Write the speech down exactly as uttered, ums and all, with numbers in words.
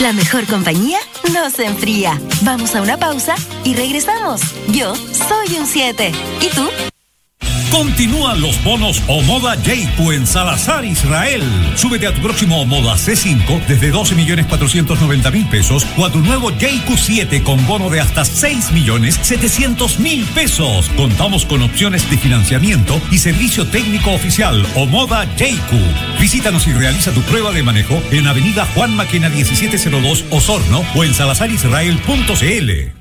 La mejor compañía no se enfría. Vamos a una pausa y regresamos. Yo soy un siete. ¿Y tú? Continúan los bonos Omoda Jayco en Salazar, Israel. Súbete a tu próximo Omoda C cinco desde doce millones cuatrocientos noventa mil pesos o a tu nuevo Jayco siete con bono de hasta seis millones setecientos mil pesos. Contamos con opciones de financiamiento y servicio técnico oficial Omoda Jayco. Visítanos y realiza tu prueba de manejo en Avenida Juan Maquena diecisiete cero dos, Osorno, o en salazar israel punto c l.